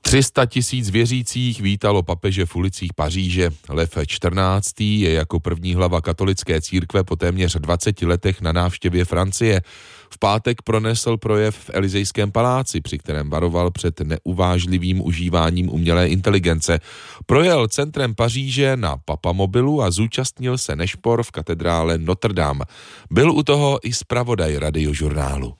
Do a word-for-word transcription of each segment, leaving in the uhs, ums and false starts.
tři sta tisíc věřících vítalo papeže v ulicích Paříže. Lev čtrnáctý je jako první hlava katolické církve po téměř dvaceti letech na návštěvě Francie. V pátek pronesl projev v Elysejském paláci, při kterém varoval před neuvážlivým užíváním umělé inteligence. Projel centrem Paříže na papamobilu a zúčastnil se nešpor v katedrále Notre Dame. Byl u toho i zpravodaj Radiožurnálu.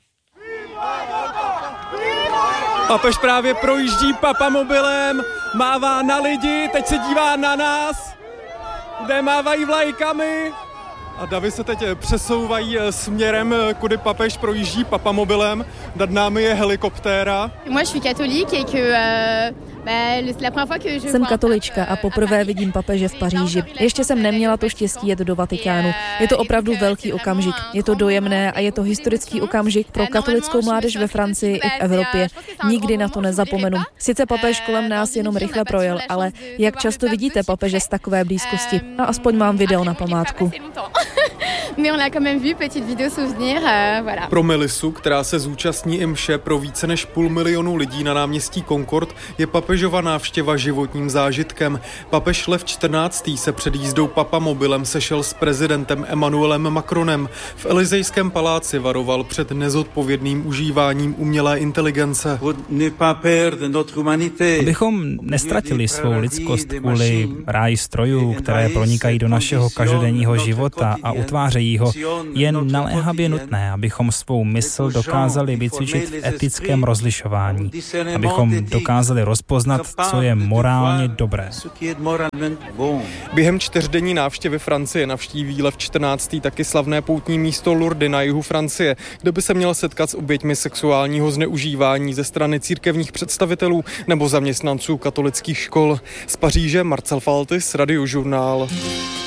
Papež právě projíždí papamobilem, mává na lidi, teď se dívá na nás, kde mávají vlajkami. A davy se teď přesouvají směrem, kudy papež projíždí papamobilem. Nad námi je helikoptéra. Jsem katolička a poprvé vidím papeže v Paříži. Ještě jsem neměla to štěstí jet do Vatikánu. Je to opravdu velký okamžik. Je to dojemné a je to historický okamžik pro katolickou mládež ve Francii i v Evropě. Nikdy na to nezapomenu. Sice papež kolem nás jenom rychle projel, ale jak často vidíte papeže z takové blízkosti? A aspoň mám video na památku. Pro Melisu, která se zúčastní i mše pro více než půl milionu lidí na náměstí Concorde, je papežova návštěva životním zážitkem. Papež Lev čtrnáctý se před jízdou papamobilem sešel s prezidentem Emmanuelem Macronem. V Elysejském paláci varoval před nezodpovědným užíváním umělé inteligence. Abychom nestratili svou lidskost kvůli ráji strojů, které pronikají do našeho každodenního života a utvářejí ho, je naléhavě nutné, abychom svou mysl dokázali vycvičit v etickém rozlišování, abychom dokázali rozpoznat, co je morálně dobré. Během čtyřdenní návštěvy Francie navštíví Lev čtrnáctý taky slavné poutní místo Lourdes na jihu Francie, kde by se měl setkat s oběťmi sexuálního zneužívání ze strany církevních představitelů nebo zaměstnanců katolických škol. Z Paříže Marcel Faltis, Radiožurnál.